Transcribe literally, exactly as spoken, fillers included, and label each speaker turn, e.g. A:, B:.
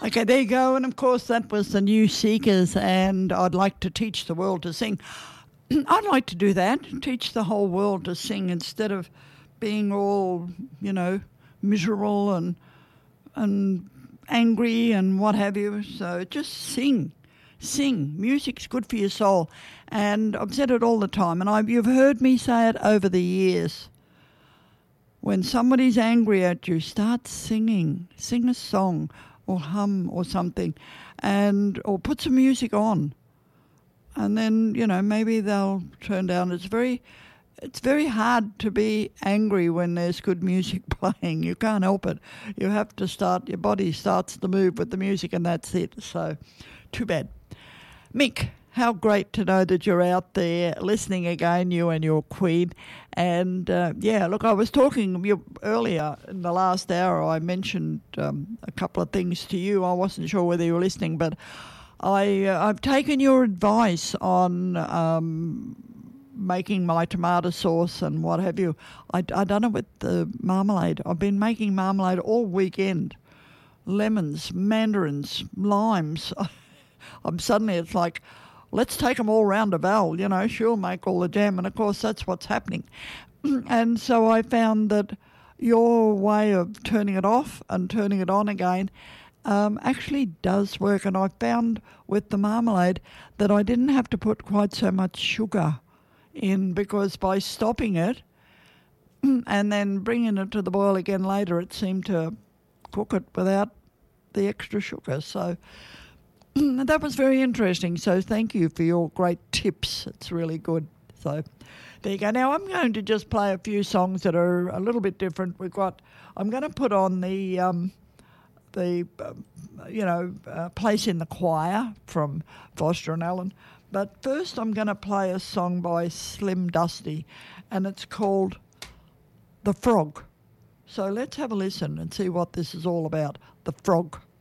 A: Okay, there you go. And of course, that was the New Seekers, and I'd like to teach the world to sing. I'd like to do that, teach the whole world to sing instead of being all, you know, miserable and and angry and what have you. So just sing. Sing. Music's good for your soul. And I've said it all the time, and I've, you've heard me say it over the years. When somebody's angry at you, start singing. Sing a song or hum or something, and or put some music on. And then, you know, maybe they'll turn down. It's very, it's very hard to be angry when there's good music playing. You can't help it. You have to start, your body starts to move with the music, and that's it. So, too bad. Mick, how great to know that you're out there listening again, you and your queen. And, uh, yeah, look, I was talking you earlier in the last hour. I mentioned um, a couple of things to you. I wasn't sure whether you were listening, but I, uh, I've taken your advice on um, making my tomato sauce and what have you. I, I done it with the marmalade. I've been making marmalade all weekend. Lemons, mandarins, limes. I'm suddenly, it's like, let's take them all round to Val, you know, she'll make all the jam. And, of course, that's what's happening. And so I found that your way of turning it off and turning it on again um, actually does work. And I found with the marmalade that I didn't have to put quite so much sugar in, because by stopping it and then bringing it to the boil again later, it seemed to cook it without the extra sugar. So that was very interesting. So thank you for your great tips. It's really good. So there you go. Now I'm going to just play a few songs that are a little bit different. We've got, I'm going to put on the, um, the uh, you know, uh, Place in the Choir from Foster and Allen. But first I'm going to play a song by Slim Dusty, and it's called The Frog. So let's have a listen and see what this is all about. The Frog.